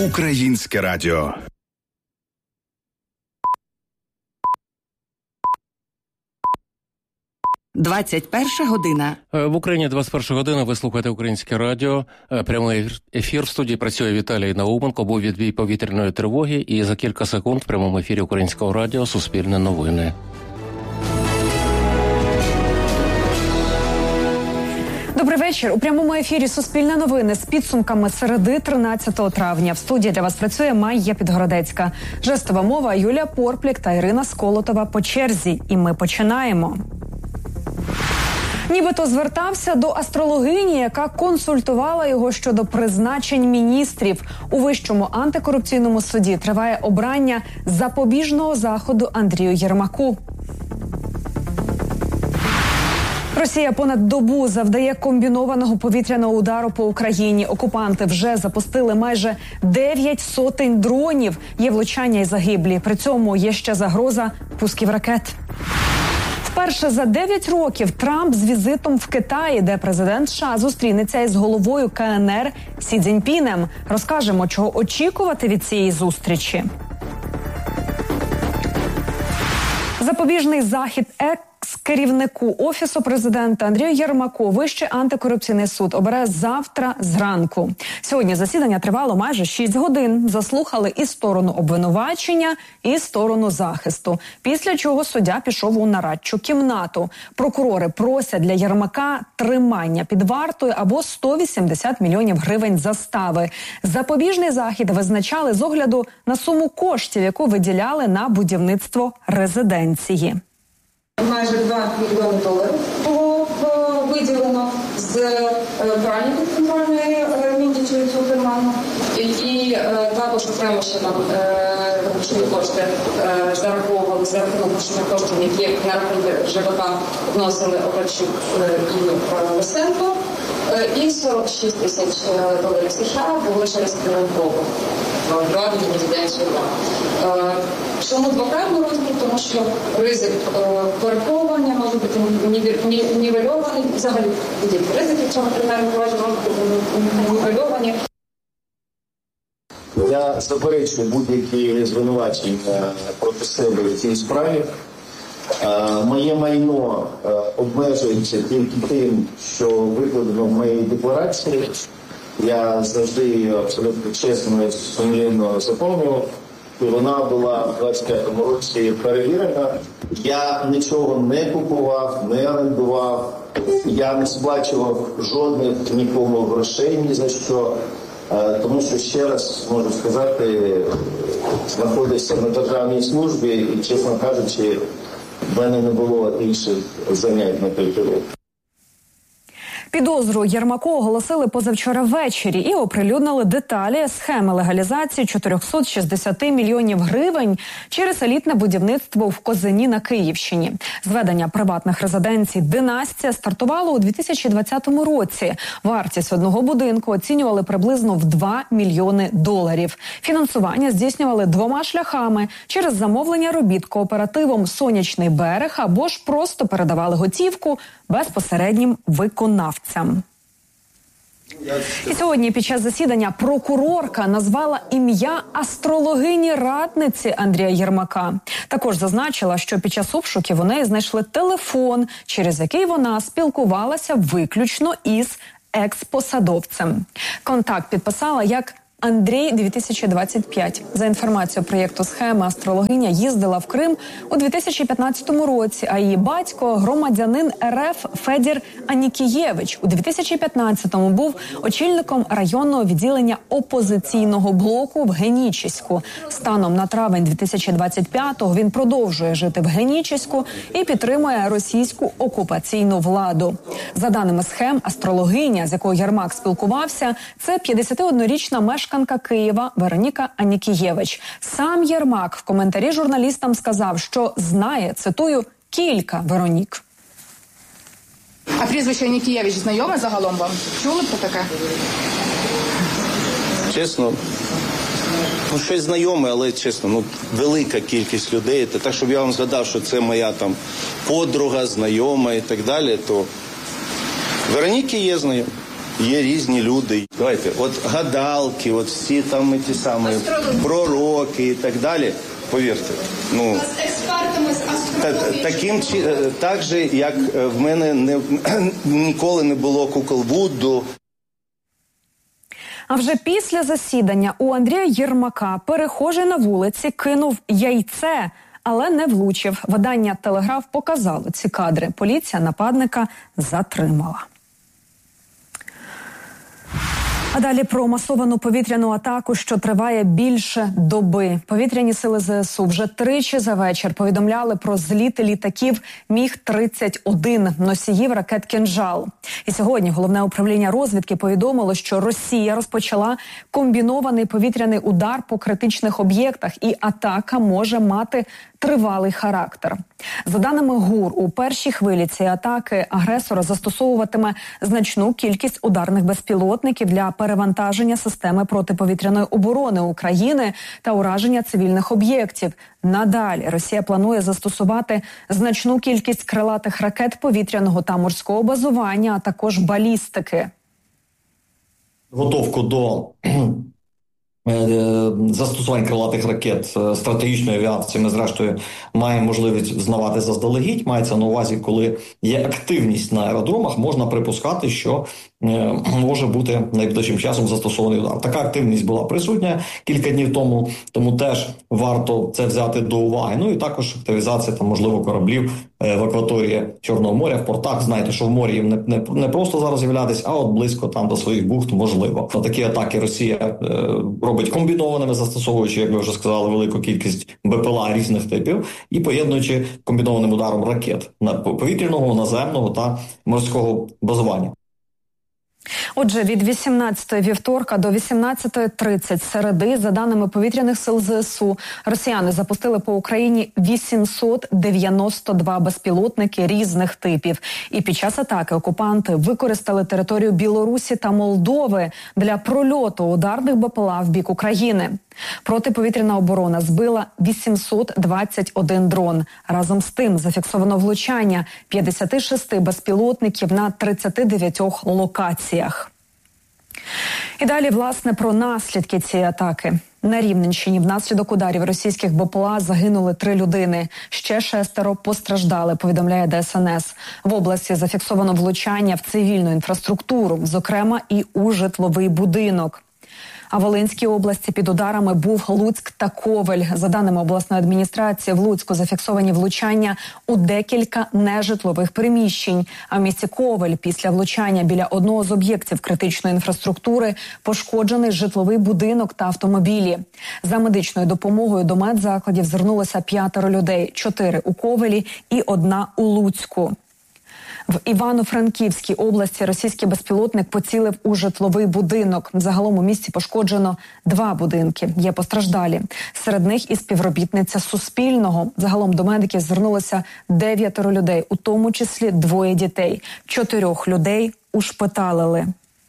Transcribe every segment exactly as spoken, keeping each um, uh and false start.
Українське радіо. двадцять перша година. В Україні двадцять перша година. Ви слухаєте Українське радіо. Прямий ефір. В студії працює Віталій Науменко. Був відбій повітряної тривоги. І за кілька секунд в прямому ефірі Українського радіо Суспільне новини. Добрий вечір. У прямому ефірі Суспільне новини з підсумками середи тринадцятого травня. В студії для вас працює Майя Підгородецька. Жестова мова Юлія Порплік та Ірина Сколотова по черзі. І ми починаємо. Нібито звертався до астрологині, яка консультувала його щодо призначень міністрів. У Вищому антикорупційному суді триває обрання запобіжного заходу Андрію Єрмаку. Росія понад добу завдає комбінованого повітряного удару по Україні. Окупанти вже запустили майже дев'ять сотень дронів. Є влучання і загиблі. При цьому є ще загроза пусків ракет. Вперше за дев'ять років Трамп з візитом в Китаї, де президент США зустрінеться із головою Ка Ен Ер Сі Цзіньпінем. Розкажемо, чого очікувати від цієї зустрічі. Запобіжний захід екс-керівнику Офісу президента Андрію Єрмаку Вищий антикорупційний суд обере завтра зранку. Сьогодні засідання тривало майже шість годин. Заслухали і сторону обвинувачення, і сторону захисту. Після чого суддя пішов у нарадчу кімнату. Прокурори просять для Єрмака тримання під вартою або сто вісімдесят мільйонів гривень застави. Запобіжний захід визначали з огляду на суму коштів, яку виділяли на будівництво резиденції. Майже два мільйони доларів було виділено з прання центральної міндічої цього карману. І також окремо ще нам грошові кошти зараховували за рахунок коштів, які на рахунок ЖКХ вносили Огарчук і Лисенко. І сорок шість тисяч доларів США були через Кривенкову. Владу резиденцію. Чому двократний розмір? Тому що ризик переховування може бути нівельований. Взагалі, ризики цього кримінального провадження нівельовані. Я заперечую будь-які звинувачення проти себе в цій справі. Моє майно обмежується тільки тим, що викладено в моїй декларації. Я завжди абсолютно чесно і сумлінно заповнював. Вона була в двадцять п'ятому році перевірена. Я нічого не купував, не орендував. Я не сплачував жодних нікому грошей ні за що. Тому що, ще раз можу сказати, знаходився на державній службі і, чесно кажучи, в мене не було інших занять на той період. Підозру Єрмаку оголосили позавчора ввечері і оприлюднили деталі схеми легалізації чотириста шістдесят мільйонів гривень через елітне будівництво в Козині на Київщині. Зведення приватних резиденцій «Династія» стартувало у дві тисячі двадцятому році. Вартість одного будинку оцінювали приблизно в два мільйони доларів. Фінансування здійснювали двома шляхами – через замовлення робіт кооперативом «Сонячний берег» або ж просто передавали готівку безпосереднім виконавцям. І сьогодні під час засідання прокурорка назвала ім'я астрологині-радниці Андрія Єрмака. Також зазначила, що під час обшуків у неї знайшли телефон, через який вона спілкувалася виключно із екс-посадовцем. Контакт підписала як Андрій дві тисячі двадцять п'ять. За інформацією проєкту «Схема», астрологиня їздила в Крим у дві тисячі п'ятнадцятому році, а її батько, громадянин Ер Еф Федір Анікієвич, у дві тисячі п'ятнадцятому був очільником районного відділення опозиційного блоку в Генічеську. Станом на травень дві тисячі двадцять п'ятого він продовжує жити в Генічеську і підтримує російську окупаційну владу. За даними схем, астрологиня, з якою Єрмак спілкувався, це п'ятдесятиоднорічна мешканка Києва Вероніка Анікієвич. Сам Єрмак в коментарі журналістам сказав, що знає, цитую, кілька Веронік. А прізвище Анікієвич знайоме загалом вам? Чули про таке? Чесно, ну щось знайоме, але чесно, ну велика кількість людей. Та так, щоб я вам згадав, що це моя там подруга, знайома і так далі, то Вероніки є знайома. є різні люди. Давайте, от гадалки, от всі там ті самі пророки і так далі. Повірте, ну та, таким так же, як в мене не ніколи не було кукол Вуду. А вже після засідання у Андрія Єрмака перехожий на вулиці кинув яйце, але не влучив. Видання «Телеграф» показало ці кадри. Поліція нападника затримала. А далі про масовану повітряну атаку, що триває більше доби. Повітряні сили ЗСУ вже тричі за вечір повідомляли про зліти літаків Міг тридцять один, носіїв ракет «Кинжал». І сьогодні Головне управління розвідки повідомило, що Росія розпочала комбінований повітряний удар по критичних об'єктах, і атака може мати тривалий характер. За даними ГУР, у першій хвилі цієї атаки агресор застосовуватиме значну кількість ударних безпілотників для перевантаження системи протиповітряної оборони України та ураження цивільних об'єктів. Надалі Росія планує застосувати значну кількість крилатих ракет повітряного та морського базування, а також балістики. Готовку до застосувань крилатих ракет стратегічної авіації ми, зрештою, маємо можливість знавати заздалегідь. Мається на увазі, коли є активність на аеродромах, можна припускати, що може бути найближчим часом застосований удар. Така активність була присутня кілька днів тому, тому теж варто це взяти до уваги. Ну і також активізація, там, можливо, кораблів в акваторії Чорного моря, в портах. Знаєте, що в морі їм не, не, не просто зараз з'являтися, а от близько там до своїх бухт можливо. На такі атаки Росія е, робить комбінованими, застосовуючи, як ви вже сказали, велику кількість БПЛА різних типів і поєднуючи комбінованим ударом ракет на повітряного, наземного та морського базування. Отже, від вісімнадцятої вівторка до вісімнадцятої тридцять середи, за даними повітряних сил ЗСУ, росіяни запустили по Україні вісімсот дев'яносто два безпілотники різних типів. І під час атаки окупанти використали територію Білорусі та Молдови для прольоту ударних БПЛА в бік України. Протиповітряна оборона збила вісімсот двадцять один дрон. Разом з тим зафіксовано влучання п'ятдесят шість безпілотників на тридцять дев'ять локаціях. І далі, власне, про наслідки цієї атаки. На Рівненщині внаслідок ударів російських БПЛА загинули три людини. Ще шестеро постраждали, повідомляє ДСНС. В області зафіксовано влучання в цивільну інфраструктуру, зокрема і у житловий будинок. А в Волинській області під ударами був Луцьк та Ковель. За даними обласної адміністрації, в Луцьку зафіксовані влучання у декілька нежитлових приміщень. А в місті Ковель після влучання біля одного з об'єктів критичної інфраструктури пошкоджений житловий будинок та автомобілі. За медичною допомогою до медзакладів звернулося п'ятеро людей. Чотири у Ковелі і одна у Луцьку. В Івано-Франківській області російський безпілотник поцілив у житловий будинок. Загалом у місті пошкоджено два будинки. Є постраждалі. Серед них і співробітниця Суспільного. Загалом до медиків звернулося дев'ятеро людей, у тому числі двоє дітей. Чотирьох людей ушпиталили.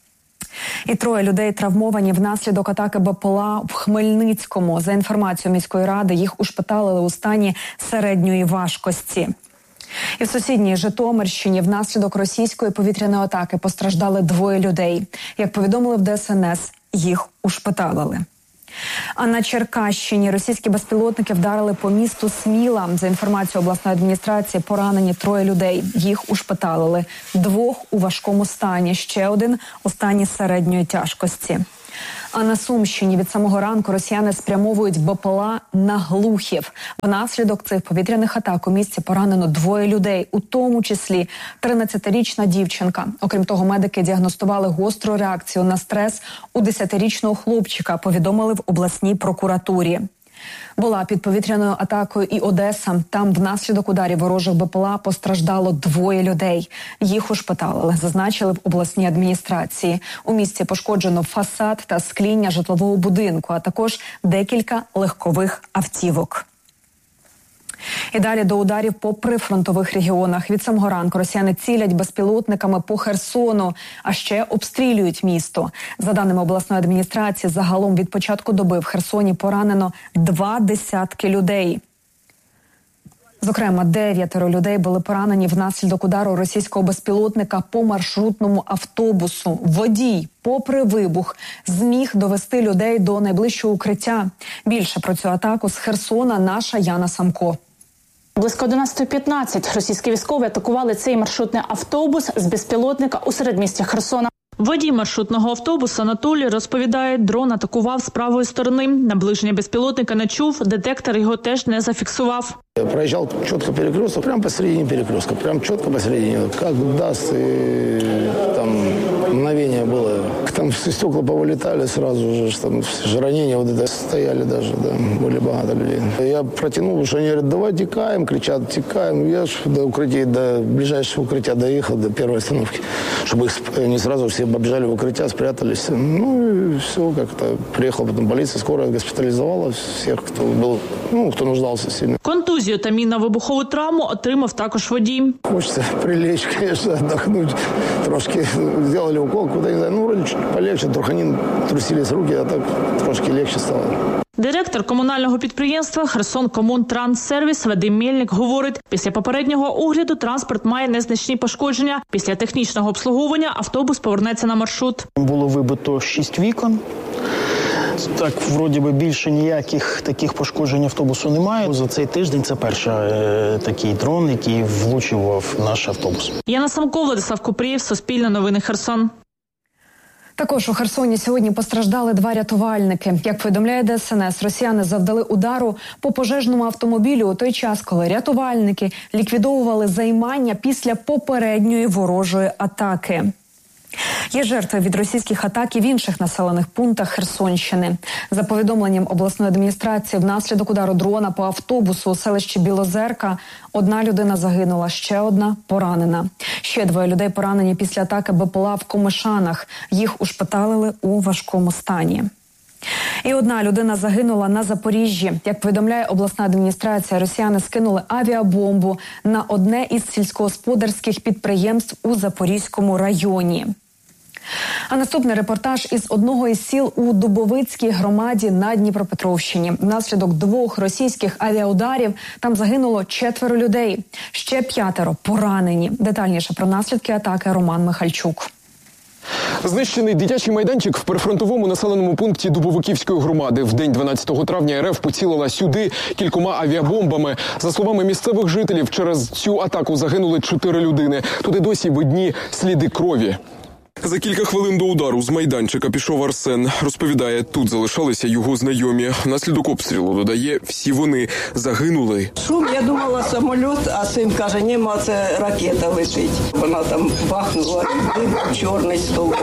І троє людей травмовані внаслідок атаки БПЛА в Хмельницькому. За інформацією міської ради, їх ушпиталили у стані середньої важкості. І в сусідній Житомирщині внаслідок російської повітряної атаки постраждали двоє людей. Як повідомили в ДСНС, їх ушпиталили. А на Черкащині російські безпілотники вдарили по місту Сміла. За інформацією обласної адміністрації, поранені троє людей. Їх ушпиталили. Двох у важкому стані, ще один у стані середньої тяжкості. А на Сумщині від самого ранку росіяни спрямовують БПЛА на Глухів. Внаслідок цих повітряних атак у місті поранено двоє людей, у тому числі тринадцятирічна дівчинка. Окрім того, медики діагностували гостру реакцію на стрес у десятирічного хлопчика, повідомили в обласній прокуратурі. Була під повітряною атакою і Одеса. Там внаслідок ударів ворожих БПЛА постраждало двоє людей. Їх ушпиталили, зазначили в обласній адміністрації. У місті пошкоджено фасад та скління житлового будинку, а також декілька легкових автівок. І далі до ударів по прифронтових регіонах. Від самого ранку росіяни цілять безпілотниками по Херсону, а ще обстрілюють місто. За даними обласної адміністрації, загалом від початку доби в Херсоні поранено два десятки людей. Зокрема, дев'ятеро людей були поранені внаслідок удару російського безпілотника по маршрутному автобусу. Водій, попри вибух, зміг довести людей до найближчого укриття. Більше про цю атаку з Херсона наша Яна Самко. Близько одинадцятої п'ятнадцять російські військові атакували цей маршрутний автобус з безпілотника у середмісті Херсона. Водій маршрутного автобуса Анатолій розповідає, дрон атакував з правої сторони. Наближення безпілотника не чув, детектор його теж не зафіксував. Я проезжал четко перекресток, прямо посередине перекрестка, прям четко посередине. Как даст, и там мгновение было. Там все стекла повылетали сразу же, там же ранения вот это стояли даже, да, были богато людей. Я протянул, потому что они говорят, давай текаем, кричат, текаем. Я ж до укрытия, до ближайшего укрытия доехал, до первой остановки, чтобы их не сразу все побежали в укрытия, спрятались. Ну и все, как-то приехала потом полиция, скорая госпитализовала всех, кто был, ну, кто нуждался сильно. Контузію та мінно-вибухову травму отримав також водій. Хочется прилечь, конечно, отдохнуть. Трошки сделали укол, куда не знаю, ну, вроде чуть полегче, трохи не трусились руки, а так трошки легче стало. Директор комунального підприємства «Херсонкомунтранссервіс» Вадим Мельник говорить, після попереднього огляду транспорт має незначні пошкодження. Після технічного обслуговування автобус повернеться на маршрут. Було вибито шість вікон. Так, вроді би, більше ніяких таких пошкоджень автобусу немає. За цей тиждень це перший е, такий дрон, який влучив в наш автобус. Яна Самко, Владислав Купрієв, Суспільне новини, Херсон. Також у Херсоні сьогодні постраждали два рятувальники. Як повідомляє Де Ес Ен Ес, росіяни завдали удару по пожежному автомобілю у той час, коли рятувальники ліквідовували займання після попередньої ворожої атаки. Є жертви від російських атак і в інших населених пунктах Херсонщини. За повідомленням обласної адміністрації, внаслідок удару дрона по автобусу у селищі Білозерка одна людина загинула, ще одна поранена. Ще двоє людей поранені після атаки Бе Пе Ел А в Комишанах. Їх ушпиталили у важкому стані. І одна людина загинула на Запоріжжі. Як повідомляє обласна адміністрація, росіяни скинули авіабомбу на одне із сільськогосподарських підприємств у Запорізькому районі. А наступний репортаж із одного із сіл у Дубовицькій громаді на Дніпропетровщині. Внаслідок двох російських авіаударів там загинуло четверо людей. Ще п'ятеро поранені. Детальніше про наслідки атаки Роман Михальчук. Знищений дитячий майданчик в прифронтовому населеному пункті Дубовиківської громади. В день дванадцятого травня Ер Еф поцілила сюди кількома авіабомбами. За словами місцевих жителів, через цю атаку загинули чотири людини. Туди досі видні сліди крові. За кілька хвилин до удару з майданчика пішов Арсен. Розповідає, тут залишалися його знайомі. Внаслідок обстрілу, додає, всі вони загинули. Шум, я думала, самоліт, а син каже, нема, це ракета летить. Вона там бахнула, дим чорний стовп.